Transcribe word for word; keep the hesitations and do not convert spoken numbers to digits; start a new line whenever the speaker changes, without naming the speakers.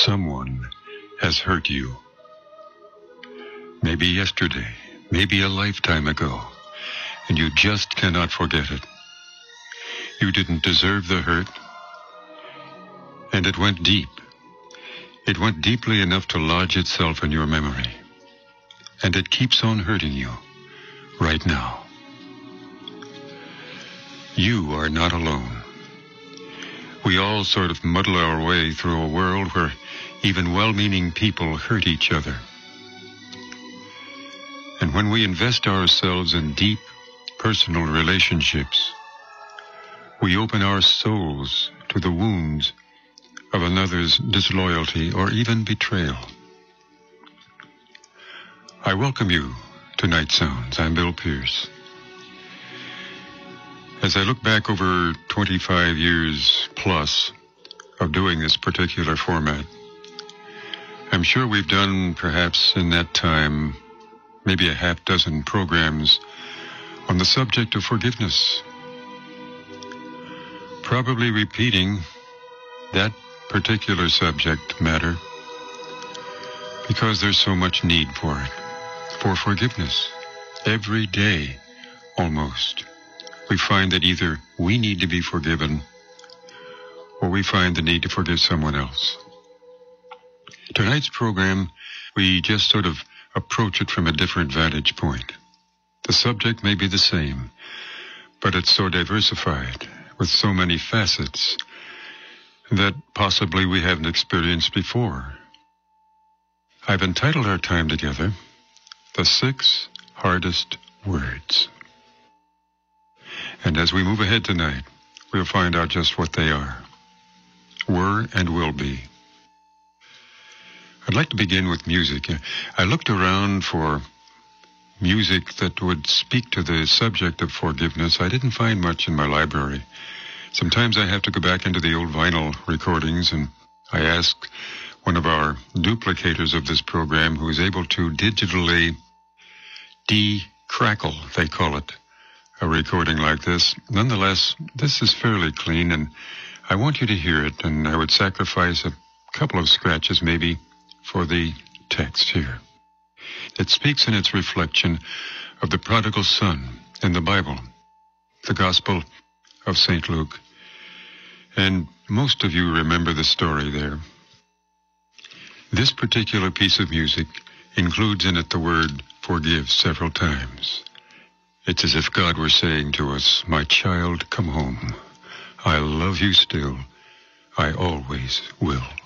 Someone has hurt you. Maybe yesterday, maybe a lifetime ago, and you just cannot forget it. You didn't deserve the hurt, and it went deep. It went deeply enough to lodge itself in your memory, and it keeps on hurting you right now. You are not alone. We all sort of muddle our way through a world where even well-meaning people hurt each other. And when we invest ourselves in deep personal relationships, we open our souls to the wounds of another's disloyalty or even betrayal. I welcome you to Night Sounds. I'm Bill Pierce. As I look back over twenty-five years plus of doing this particular format, I'm sure we've done perhaps in that time maybe a half dozen programs on the subject of forgiveness. Probably repeating that particular subject matter because there's so much need for it, for forgiveness. Every day, almost, we find that either we need to be forgiven or we find the need to forgive someone else. Tonight's program, we just sort of approach it from a different vantage point. The subject may be the same, but it's so diversified with so many facets that possibly we haven't experienced before. I've entitled our time together, The Six Hardest Words. And as we move ahead tonight, we'll find out just what they are, were and will be. I'd like to begin with music. I looked around for music that would speak to the subject of forgiveness. I didn't find much in my library. Sometimes I have to go back into the old vinyl recordings, and I asked one of our duplicators of this program who is able to digitally de-crackle, they call it, a recording like this. Nonetheless, this is fairly clean, and I want you to hear it, and I would sacrifice a couple of scratches maybe for the text here. It speaks in its reflection of the prodigal son in the Bible, the Gospel of Saint Luke. And most of you remember the story there. This particular piece of music includes in it the word forgive several times. It's as if God were saying to us, my child, come home. I love you still. I always will.